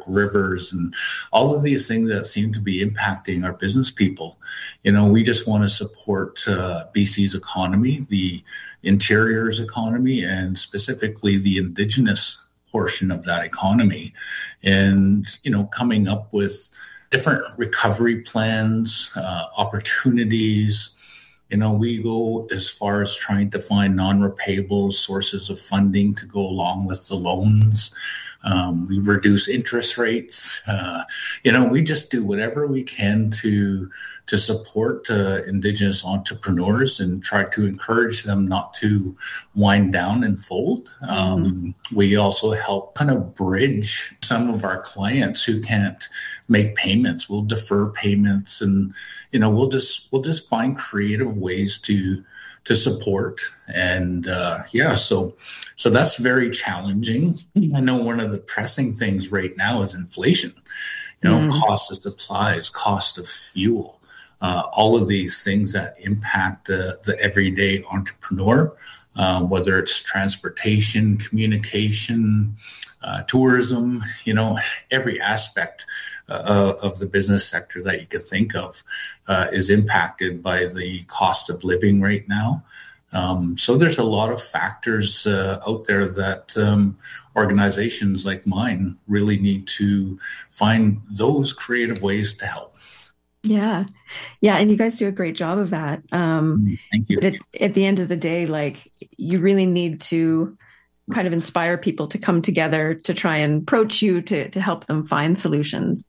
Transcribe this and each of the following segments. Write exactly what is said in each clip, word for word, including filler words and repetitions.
rivers, and all of these things that seem to be impacting our business people. You know, we just want to support uh, B C's economy, the interior's economy, and specifically the Indigenous portion of that economy. And, you know, coming up with different recovery plans, uh, opportunities. You know, we go as far as trying to find non-repayable sources of funding to go along with the loans. Um, we reduce interest rates. Uh, you know, we just do whatever we can to to support uh, Indigenous entrepreneurs and try to encourage them not to wind down and fold. Um, mm-hmm. We also help kind of bridge some of our clients who can't make payments. We'll defer payments, and you know, we'll just we'll just find creative ways to to support. And uh, yeah, so so that's very challenging. I know one of the pressing things right now is inflation. You know, mm. cost of supplies, cost of fuel, uh, all of these things that impact uh, the everyday entrepreneur, um, whether it's transportation, communication, uh, tourism, you know, every aspect uh, of the business sector that you could think of uh, is impacted by the cost of living right now. Um, so there's a lot of factors uh, out there that um, organizations like mine really need to find those creative ways to help. Yeah. Yeah. And you guys do a great job of that. Um, Thank you. But at, at the end of the day, like, you really need to kind of inspire people to come together to try and approach you to, to help them find solutions.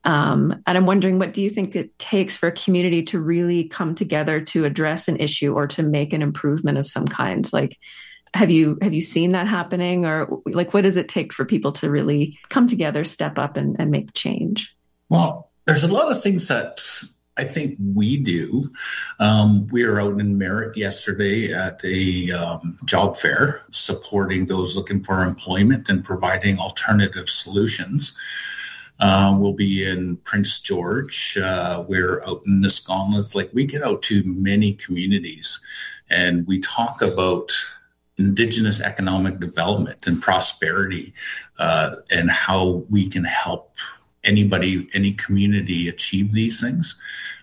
Um, and I'm wondering, what do you think it takes for a community to really come together to address an issue or to make an improvement of some kind? Like, have you have you seen that happening, or like, what does it take for people to really come together, step up, and, and make change? Well, there's a lot of things that I think we do. Um, we were out in Merritt yesterday at a um, job fair supporting those looking for employment and providing alternative solutions. Uh, we'll be in Prince George. Uh, we're out in Nisconlith. Like, we get out to many communities and we talk about Indigenous economic development and prosperity uh, and how we can help anybody, any community achieve these things.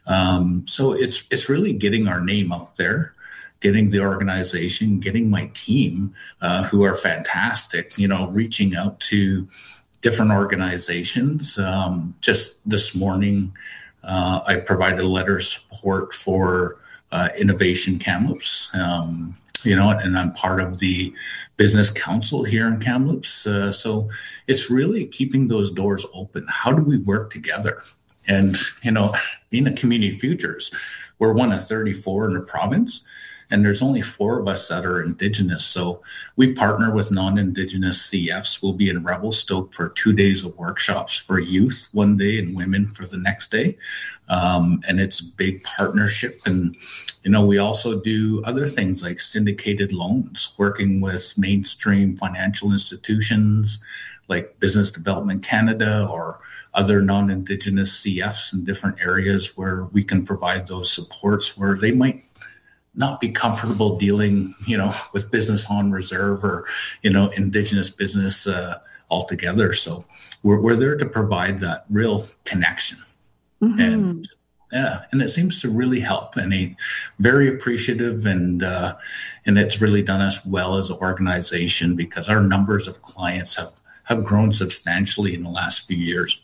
Um, so it's it's really getting our name out there, getting the organization, getting my team, uh, who are fantastic, you know, reaching out to different organizations. Um, just this morning, uh, I provided a letter of support for uh, Innovation Kamloops, um, you know, and I'm part of the Business Council here in Kamloops. Uh, so it's really keeping those doors open. How do we work together? And, you know, being a Community Futures, we're one of thirty-four in the province, and there's only four of us that are Indigenous. So we partner with non-Indigenous C Fs. We'll be in Revelstoke for two days of workshops for youth one day and women for the next day. Um, and it's a big partnership. And, you know, we also do other things like syndicated loans, working with mainstream financial institutions like Business Development Canada or other non-Indigenous C Fs in different areas where we can provide those supports where they might not be comfortable dealing, you know, with business on reserve or, you know, Indigenous business uh, altogether. So we're we're there to provide that real connection. Mm-hmm. And yeah, and it seems to really help. And a very appreciative, and uh, and it's really done us well as an organization because our numbers of clients have, have grown substantially in the last few years.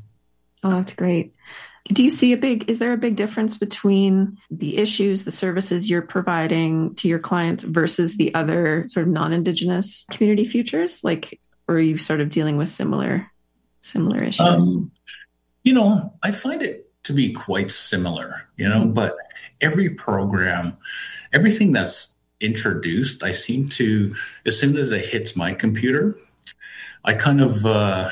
Oh, that's great. Do you see a big, is there a big difference between the issues, the services you're providing to your clients versus the other sort of non-Indigenous Community Futures? Like, or are you sort of dealing with similar, similar issues? Um, you know, I find it to be quite similar, you know, mm-hmm. but every program, everything that's introduced, I seem to, as soon as it hits my computer, I kind of, uh,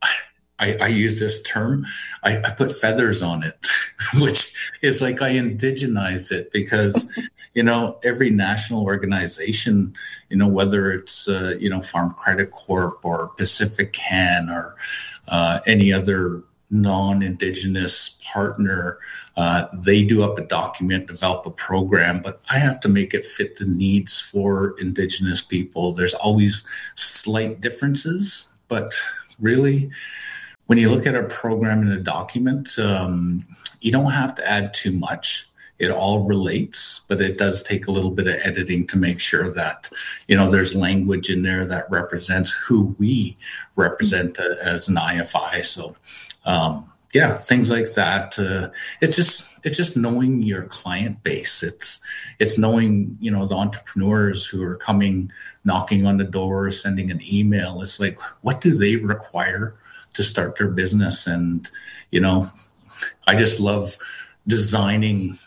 I, I use this term, I, I put feathers on it, which is like I indigenize it because, you know, every national organization, you know, whether it's, uh, you know, Farm Credit Corp or Pacific Can or uh, any other non-Indigenous partner, uh, they do up a document, develop a program, but I have to make it fit the needs for Indigenous people. There's always slight differences, but really, when you look at a program in a document, um, you don't have to add too much. It all relates, but it does take a little bit of editing to make sure that, you know, there's language in there that represents who we represent uh, as an I F I. So, um, yeah, things like that. Uh, it's just it's just knowing your client base. It's it's knowing, you know, the entrepreneurs who are coming, knocking on the door, sending an email. It's like, what do they require to start their business? And, you know, I just love designing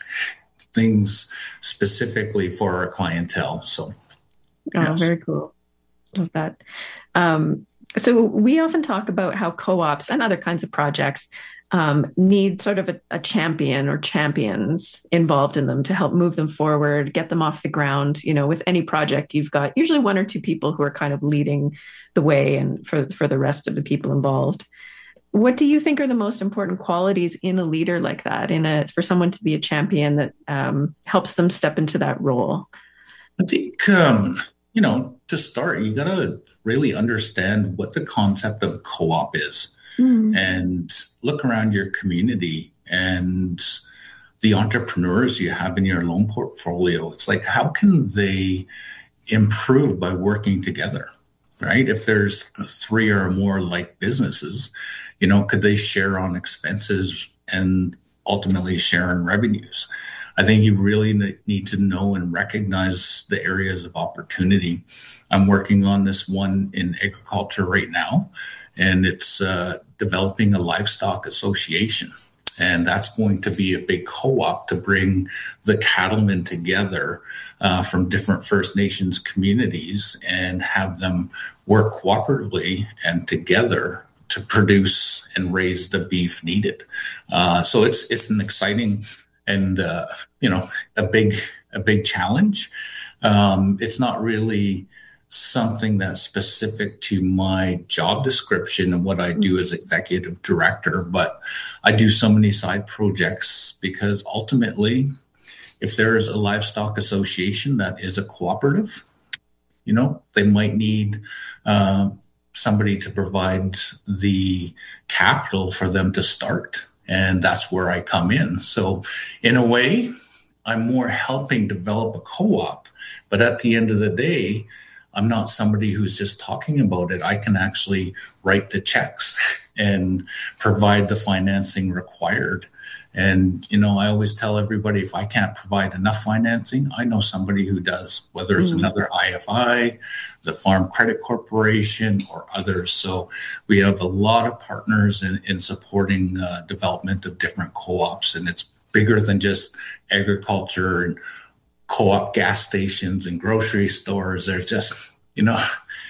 things specifically for our clientele. So, oh, yes. Very cool. Love that. Um, so we often talk about how co-ops and other kinds of projects um, need sort of a, a champion or champions involved in them to help move them forward, get them off the ground. You know, with any project, you've got usually one or two people who are kind of leading the way and for, for the rest of the people involved. What do you think are the most important qualities in a leader like that, in a for someone to be a champion that um, helps them step into that role? I think, um, you know, to start, you got to really understand what the concept of co-op is mm. and look around your community and the entrepreneurs you have in your loan portfolio. It's like, how can they improve by working together, right? If there's three or more like businesses, you know, could they share on expenses and ultimately share on revenues? I think you really need to know and recognize the areas of opportunity. I'm working on this one in agriculture right now, and it's uh, developing a livestock association. And that's going to be a big co-op to bring the cattlemen together uh, from different First Nations communities and have them work cooperatively and together to produce and raise the beef needed. Uh, so it's it's an exciting and uh, you know a big a big challenge. Um, it's not really something that's specific to my job description and what I do as executive director, but I do so many side projects because ultimately, if there is a livestock association that is a cooperative, you know, they might need uh, somebody to provide the capital for them to start. And that's where I come in. So in a way, I'm more helping develop a co-op. But at the end of the day, I'm not somebody who's just talking about it. I can actually write the checks and provide the financing required. And, you know, I always tell everybody, if I can't provide enough financing, I know somebody who does, whether it's mm-hmm. another I F I, the Farm Credit Corporation, or others. So we have a lot of partners in, in supporting uh, development of different co-ops. And it's bigger than just agriculture and co-op gas stations and grocery stores. There's just, you know,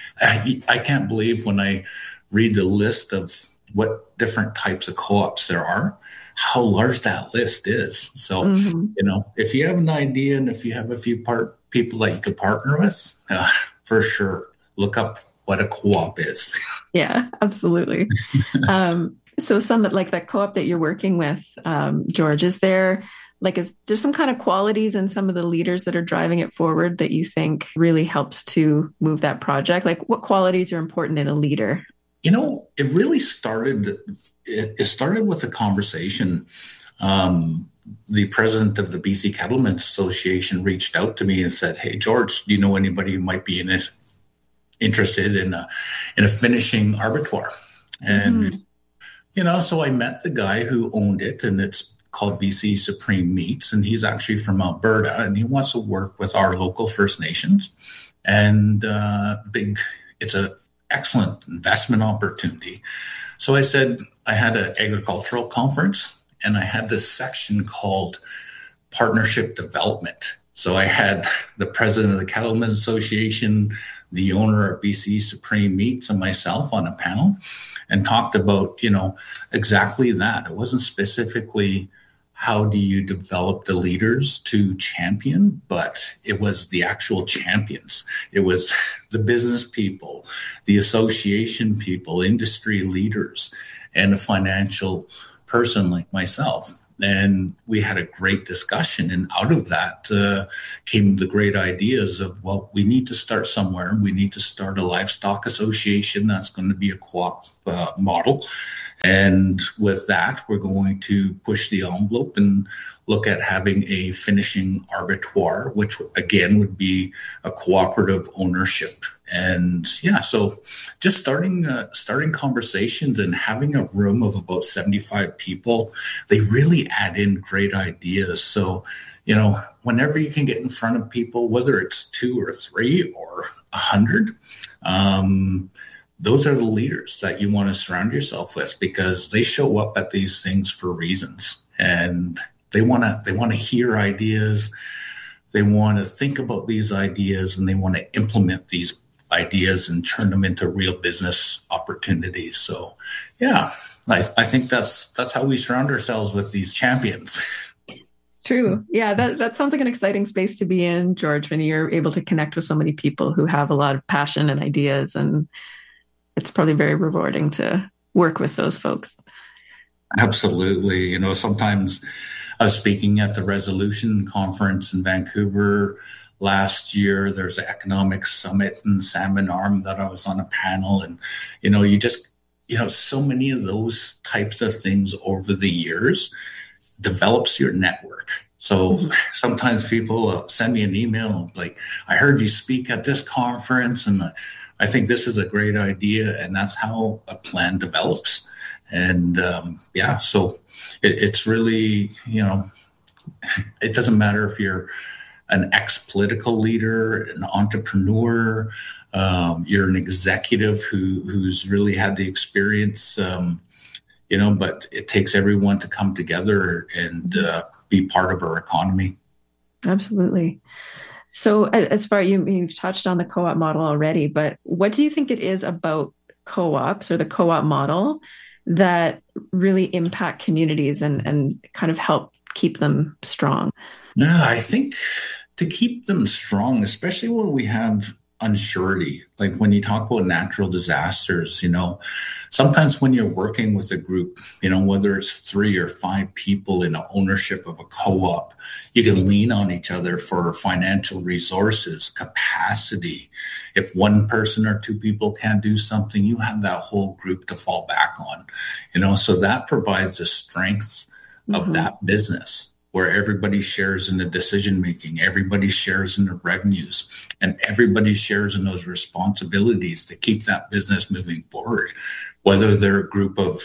I, I can't believe when I read the list of what different types of co-ops there are, how large that list is. So, mm-hmm. you know, if you have an idea and if you have a few part people that you could partner with, uh, for sure, look up what a co-op is. Yeah, absolutely. um, so some like that co-op that you're working with, um, George, is there like, is there some kind of qualities in some of the leaders that are driving it forward that you think really helps to move that project? Like what qualities are important in a leader? You know, it really started, it started with a conversation. Um, the president of the B C Cattlemen's Association reached out to me and said, "Hey, George, do you know anybody who might be in it, interested in a, in a finishing abattoir?" And, mm-hmm. you know, so I met the guy who owned it, and it's called B C Supreme Meats, and he's actually from Alberta, and he wants to work with our local First Nations. And uh, big, it's a excellent investment opportunity. So I said, I had an agricultural conference and I had this section called partnership development. So I had the president of the Cattlemen's Association, the owner of B C Supreme Meats, and myself on a panel and talked about, you know, exactly that. It wasn't specifically how do you develop the leaders to champion, but it was the actual champions. It was the business people, the association people, industry leaders, and a financial person like myself. And we had a great discussion. And out of that uh, came the great ideas of, well, we need to start somewhere. We need to start a livestock association that's going to be a co-op uh, model. And with that, we're going to push the envelope and look at having a finishing arbitoire, which again would be a cooperative ownership. And yeah, so just starting uh, starting conversations and having a room of about seventy-five people, they really add in great ideas. So, you know, whenever you can get in front of people, whether it's two or three or a hundred, um, those are the leaders that you want to surround yourself with, because they show up at these things for reasons, and they want to they want to hear ideas. They want to think about these ideas, and they want to implement these ideas and turn them into real business opportunities. So, yeah, I, I think that's that's how we surround ourselves with these champions. True. Yeah, that, that sounds like an exciting space to be in, George, when you're able to connect with so many people who have a lot of passion and ideas, and it's probably very rewarding to work with those folks. Absolutely. You know, sometimes I was speaking at the Resolution Conference in Vancouver last year. There's an economic summit in Salmon Arm that I was on a panel, and, you know, you just, you know, so many of those types of things over the years develops your network. So mm-hmm. sometimes people uh, send me an email like, I heard you speak at this conference, and uh, I think this is a great idea. And that's how a plan develops. And um, yeah, so it, it's really, you know, it doesn't matter if you're an ex-political leader, an entrepreneur, um, you're an executive who who's really had the experience, um, you know, but it takes everyone to come together and uh, be part of our economy. Absolutely. So as far you, you've touched on the co-op model already, but what do you think it is about co-ops or the co-op model that really impact communities and, and kind of help keep them strong? Yeah, I think to keep them strong, especially when we have unsurety, like when you talk about natural disasters, you know, sometimes when you're working with a group, you know, whether it's three or five people in ownership of a co-op, you can lean on each other for financial resources, capacity. If one person or two people can't do something, you have that whole group to fall back on, you know, so that provides a strength mm-hmm. of that business, where everybody shares in the decision-making, everybody shares in the revenues, and everybody shares in those responsibilities to keep that business moving forward, whether they're a group of,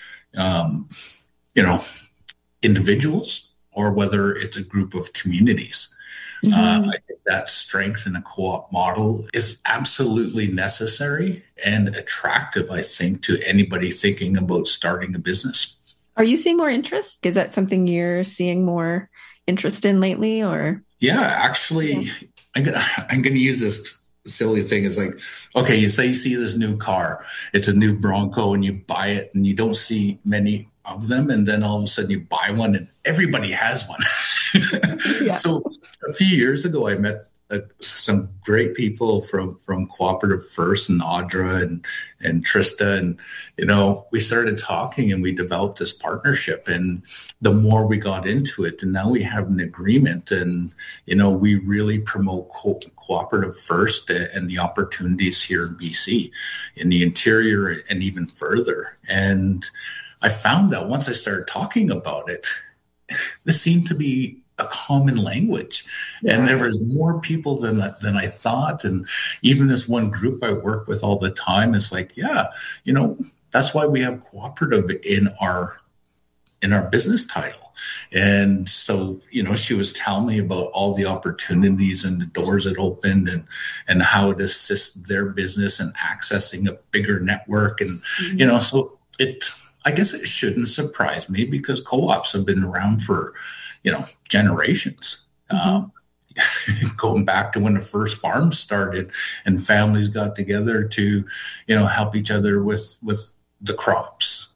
um, you know, individuals or whether it's a group of communities. Mm-hmm. Uh, I think that strength in a co-op model is absolutely necessary and attractive, I think, to anybody thinking about starting a business. Are you seeing more interest? Is that something you're seeing more interest in lately, or? Yeah, actually, yeah. I'm gonna I'm gonna use this silly thing. It's like, okay, you say you see this new car, it's a new Bronco, and you buy it, and you don't see many of them, and then all of a sudden you buy one, and everybody has one. Yeah. So a few years ago, I met uh, some great people from from Cooperative First, and Audra and and Trista, and you know, we started talking and we developed this partnership. And the more we got into it, and now we have an agreement, and you know, we really promote co- Cooperative First and the opportunities here in B C, in the interior, and even further. And I found that once I started talking about it, this seemed to be a common language, yeah. and there was more people than than I thought. And even this one group I work with all the time is like, yeah, you know, that's why we have cooperative in our in our business title. And so, you know, she was telling me about all the opportunities and the doors it opened, and and how it assists their business and accessing a bigger network. And mm-hmm. you know, so it, I guess it shouldn't surprise me, because co-ops have been around for, you know, generations, mm-hmm. um, going back to when the first farms started and families got together to, you know, help each other with, with the crops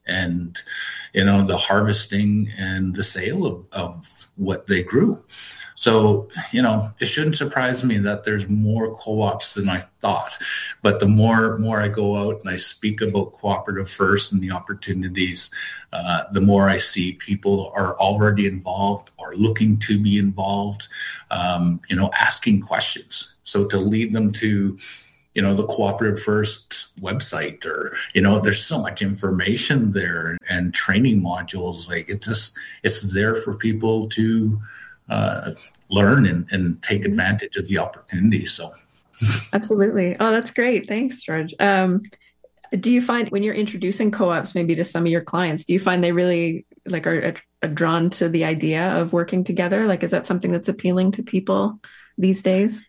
and, you know, the harvesting and the sale of, of what they grew. So, you know, it shouldn't surprise me that there's more co-ops than I thought. But the more more I go out and I speak about Cooperative First and the opportunities, uh, the more I see people are already involved or looking to be involved, um, you know, asking questions. So to lead them to, you know, the Cooperative First website, or, you know, there's so much information there and training modules. Like, it's just, it's there for people to Uh, learn and, and take advantage of the opportunity. So, absolutely. Oh, that's great. Thanks, George. Um, do you find when you're introducing co-ops, maybe to some of your clients, do you find they really like are, are drawn to the idea of working together? Like, is that something that's appealing to people these days?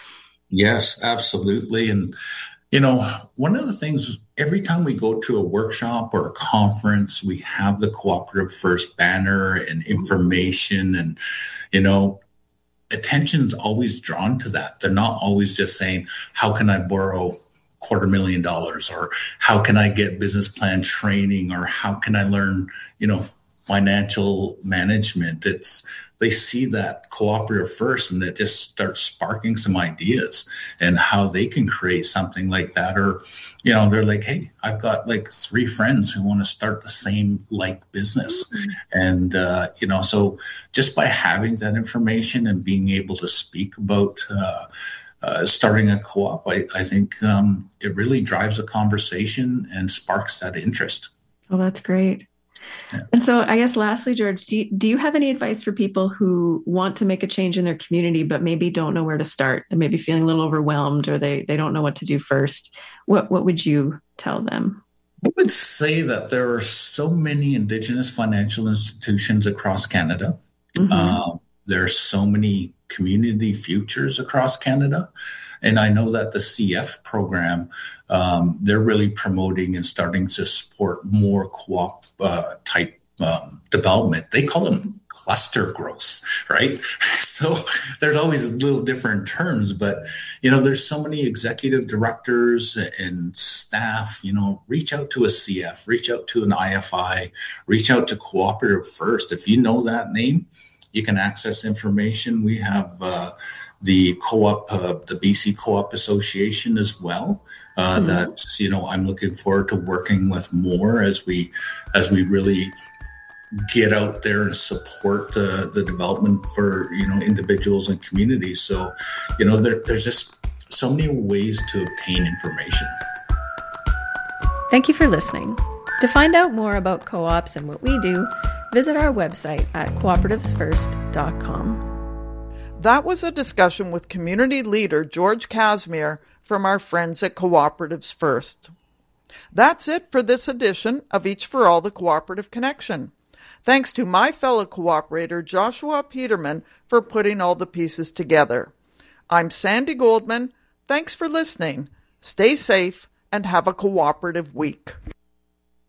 Yes, absolutely. And, you know, one of the things, every time we go to a workshop or a conference, we have the Cooperative First banner and information, and, you know, attention's always drawn to that. They're not always just saying, how can I borrow quarter million dollars, or how can I get business plan training, or how can I learn, you know, financial management. It's, they see that Cooperative First, and that just starts sparking some ideas and how they can create something like that. Or, you know, they're like, hey, I've got like three friends who want to start the same like business. Mm-hmm. And, uh, you know, so just by having that information and being able to speak about uh, uh, starting a co-op, I, I think um, it really drives a conversation and sparks that interest. Oh, that's great. Yeah. And so I guess lastly, George, do you, do you have any advice for people who want to make a change in their community, but maybe don't know where to start? They may be feeling a little overwhelmed, or they, they don't know what to do first. What, what would you tell them? I would say that there are so many Indigenous financial institutions across Canada. Mm-hmm. Uh, there are so many community futures across Canada. And I know that the C F program, um, they're really promoting and starting to support more co-op uh, type um, development. They call them cluster growth, right? So there's always a little different terms, but, you know, there's so many executive directors and staff, you know, reach out to a C F, reach out to an I F I, reach out to Cooperative First. If you know that name, you can access information. We have uh, the co-op, uh, the B C Co-op Association as well. Uh, mm-hmm. That's, you know, I'm looking forward to working with more as we, as we really get out there and support the, the development for, you know, individuals and communities. So, you know, there, there's just so many ways to obtain information. Thank you for listening. To find out more about co-ops and what we do, visit our website at cooperatives first dot com. That was a discussion with community leader George Casimir from our friends at Cooperatives First. That's it for this edition of Each for All, the Cooperative Connection. Thanks to my fellow cooperator Joshua Peterman for putting all the pieces together. I'm Sandy Goldman. Thanks for listening. Stay safe and have a cooperative week.